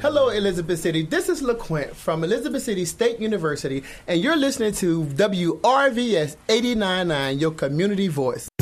Hello, Elizabeth City. This is LaQuint from Elizabeth City State University, and you're listening to WRVS 89.9, your community voice.